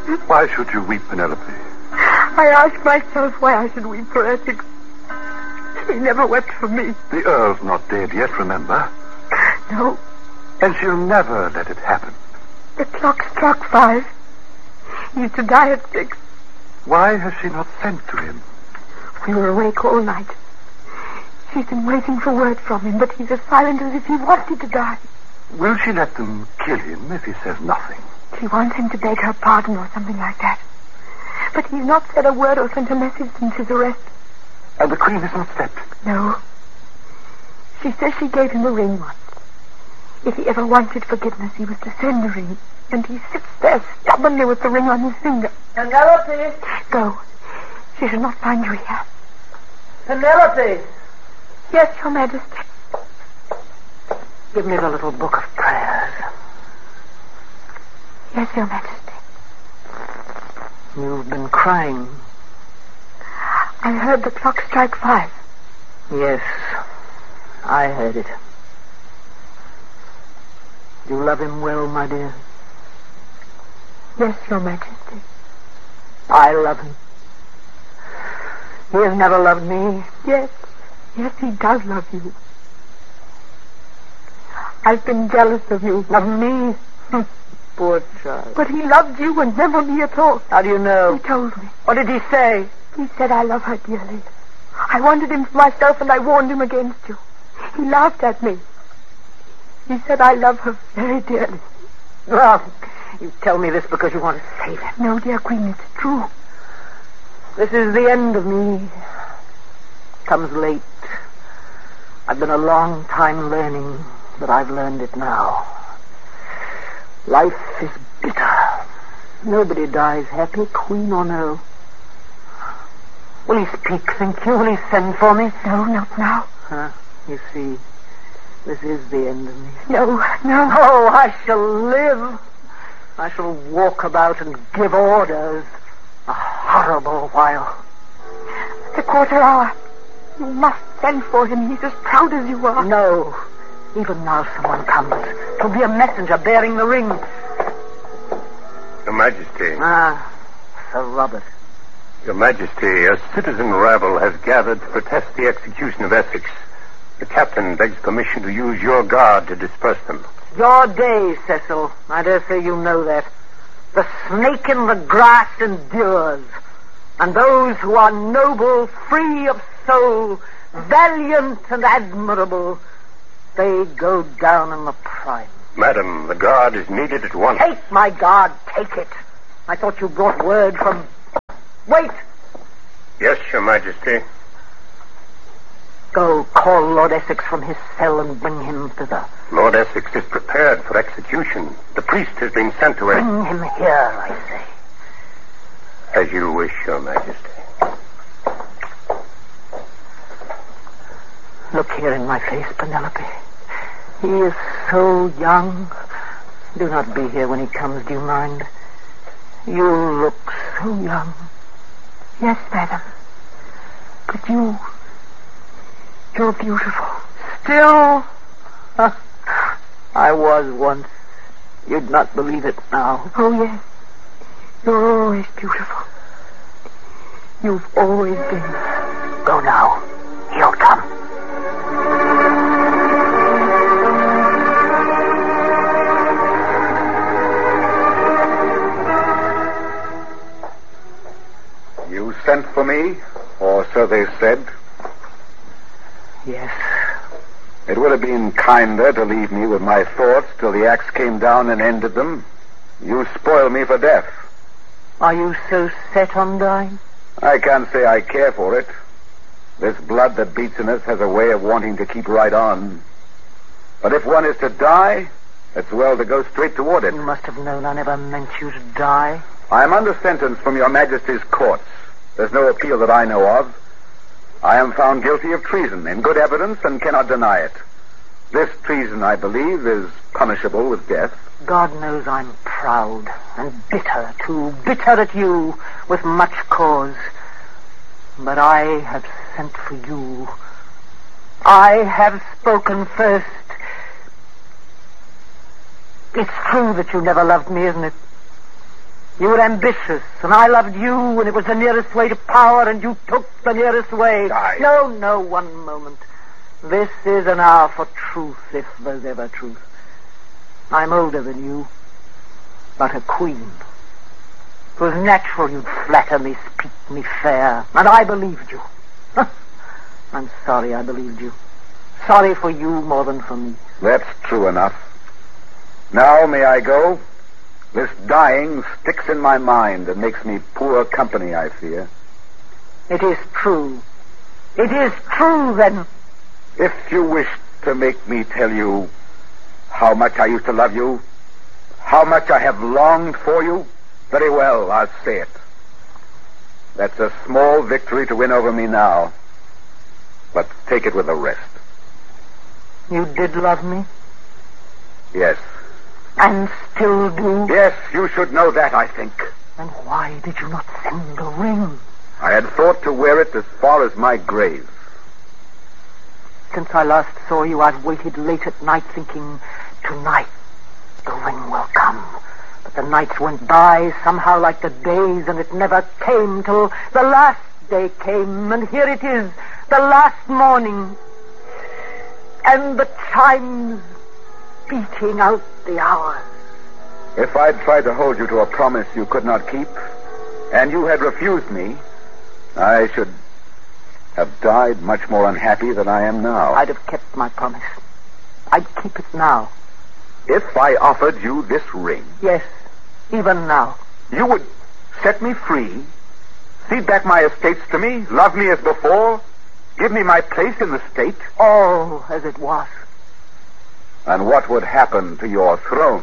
Why should you weep, Penelope? I ask myself why I should weep for Essex. He never wept for me. The Earl's not dead yet, remember? No. And she'll never let it happen. The clock struck 5. He's to die at 6. Why has she not sent to him? We were awake all night. She's been waiting for word from him, but he's as silent as if he wanted to die. Will she let them kill him if he says nothing? She wants him to beg her pardon or something like that. But he's not said a word or sent a message since his arrest. And the Queen has not stepped? No. She says she gave him a ring once. If he ever wanted forgiveness, he was to send the ring. And he sits there stubbornly with the ring on his finger. Penelope! Go. She should not find you here. Penelope! Yes, Your Majesty. Give me the little book of prayers. Yes, Your Majesty. You've been crying. I heard the clock strike 5. Yes, I heard it. You love him well, my dear? Yes, Your Majesty. I love him. He has never loved me. Yes. Yes, he does love you. I've been jealous of you. Of me? Poor child. But he loved you and never me at all. How do you know? He told me. What did he say? He said I love her dearly. I wanted him for myself and I warned him against you. He laughed at me. He said I love her very dearly. Well, you tell me this because you want to save him. No, dear Queen, it's true. This is the end of me. Comes late. I've been a long time learning, but I've learned it now. Life is bitter. Nobody dies happy, Queen or no. Will he speak, think you? Will he send for me? No, not now. Huh? You see, this is the end of me. No. Oh, I shall live. I shall walk about and give orders. A horrible while. The 1/4 hour. You must send for him. He's as proud as you are. No. Even now someone comes. It'll be a messenger bearing the ring. Your Majesty. Sir Robert. Your Majesty, a citizen rabble has gathered to protest the execution of Essex. The captain begs permission to use your guard to disperse them. Your day, Cecil. I dare say you know that. The snake in the grass endures. And those who are noble, free of soul, valiant and admirable, they go down in the prime. Madam, the guard is needed at once. Take my guard, take it. I thought you brought word from... Wait! Yes, Your Majesty. Go call Lord Essex from his cell and bring him thither. Lord Essex is prepared for execution. The priest has been sent to him. Bring him here, I say. As you wish, Your Majesty. Look here in my face, Penelope. He is so young. Do not be here when he comes, do you mind? You look so young. Yes, madam. But you're beautiful. Still? I was once. You'd not believe it now. Oh, yes. You're always beautiful. You've always been. Go now. He'll come. You sent for me, or so they said? Yes. It would have been kinder to leave me with my thoughts till the axe came down and ended them. You spoil me for death. Are you so set on dying? I can't say I care for it. This blood that beats in us has a way of wanting to keep right on. But if one is to die, it's well to go straight toward it. You must have known I never meant you to die. I am under sentence from Your Majesty's courts. There's no appeal that I know of. I am found guilty of treason in good evidence and cannot deny it. This treason, I believe, is punishable with death. God knows I'm proud and bitter, too. Bitter at you with much cause. But I have sent for you. I have spoken first. It's true that you never loved me, isn't it? You were ambitious, and I loved you, and it was the nearest way to power, and you took the nearest way. No, one moment. This is an hour for truth, if there's ever truth. I'm older than you, but a queen. It was natural you'd flatter me, speak me fair, and I believed you. I'm sorry I believed you. Sorry for you more than for me. That's true enough. Now may I go? This dying sticks in my mind and makes me poor company, I fear. It is true. It is true, then. If you wish to make me tell you how much I used to love you, how much I have longed for you, very well, I'll say it. That's a small victory to win over me now. But take it with a rest. You did love me? Yes. And still do? Yes, you should know that, I think. And why did you not send the ring? I had thought to wear it as far as my grave. Since I last saw you, I've waited late at night thinking, tonight the ring will come. But the nights went by somehow like the days, and it never came till the last day came. And here it is, the last morning. And the chimes beating out the hours. If I'd tried to hold you to a promise you could not keep, and you had refused me, I should have died much more unhappy than I am now. I'd have kept my promise. I'd keep it now. If I offered you this ring... Yes, even now. You would set me free, cede back my estates to me, love me as before, give me my place in the state? All as it was. And what would happen to your throne?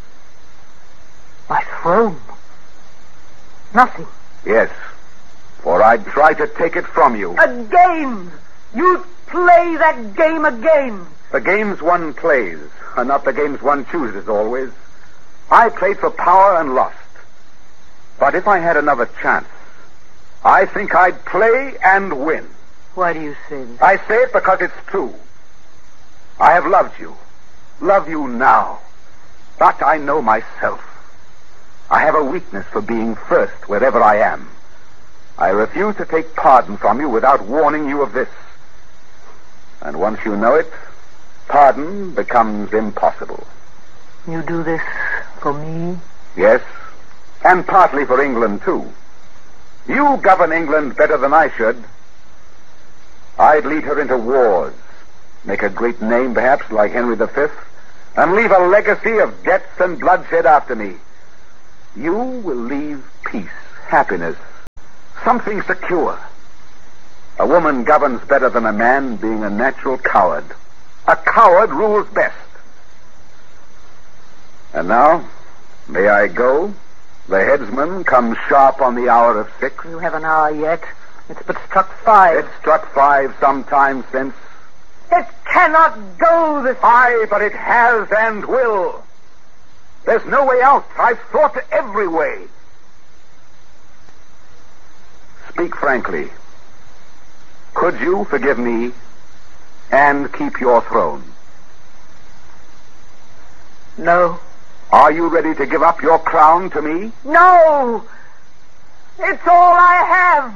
My throne? Nothing. Yes, for I'd try to take it from you. Again! You'd play that game again. The games one plays are not the games one chooses always. I played for power and lost. But if I had another chance, I think I'd play and win. Why do you say this? I say it because it's true. I have loved you. Love you now. But I know myself. I have a weakness for being first wherever I am. I refuse to take pardon from you without warning you of this. And once you know it, pardon becomes impossible. You do this for me? Yes, and partly for England, too. You govern England better than I should. I'd lead her into wars, make a great name, perhaps, like Henry V, and leave a legacy of debts and bloodshed after me. You will leave peace, happiness, something secure. A woman governs better than a man, being a natural coward. A coward rules best. And now, may I go? The headsman comes sharp on the hour of 6. You have an hour yet. It's but struck 5. It struck 5 some time since. It cannot go this way. Aye, but it has and will. There's no way out. I've thought every way. Speak frankly. Could you forgive me and keep your throne? No. Are you ready to give up your crown to me? No! It's all I have.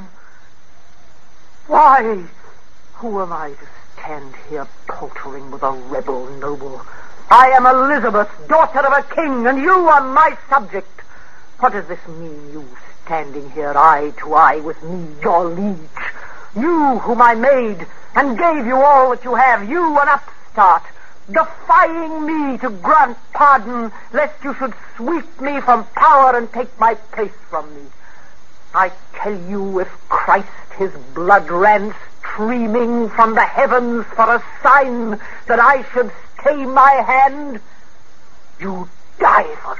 Why? Who am I to stand here paltering with a rebel noble? I am Elizabeth, daughter of a king, and you are my subject. What does this mean, you standing here eye to eye with me, your liege? You whom I made and gave you all that you have, you an upstart, defying me to grant pardon, lest you should sweep me from power and take my place from me. I tell you, if Christ his blood ran streaming from the heavens for a sign that I should stay my hand, you die for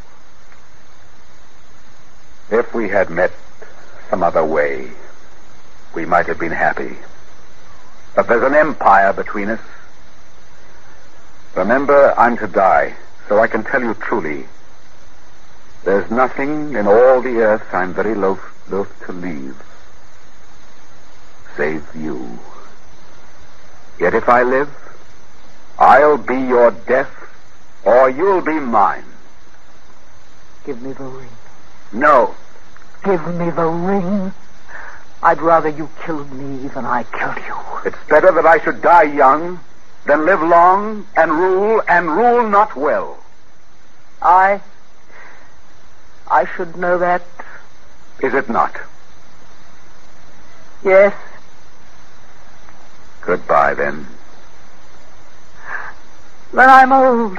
this. If we had met some other way, we might have been happy. But there's an empire between us. Remember, I'm to die, so I can tell you truly, there's nothing in all the earth I'm very loath to leave, save you. Yet if I live, I'll be your death, or you'll be mine. Give me the ring. No. Give me the ring. I'd rather you killed me than I killed you. It's better that I should die young than live long and rule not well. I should know that. Is it not? Yes. Goodbye, then. Then I'm old.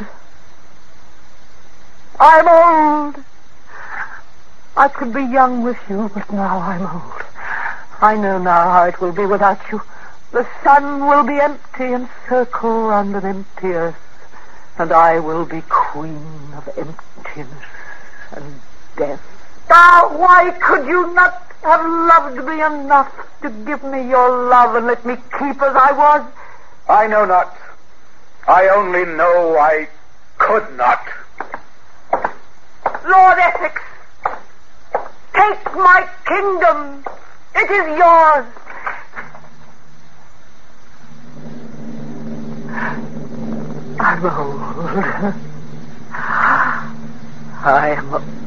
I'm old. I could be young with you, but now I'm old. I know now how it will be without you. The sun will be empty and circle round an empty earth, and I will be queen of emptiness and death. Ah, why could you not have loved me enough to give me your love and let me keep as I was? I know not. I only know I could not. Lord Essex, take my kingdom. It is yours. I'm old. I am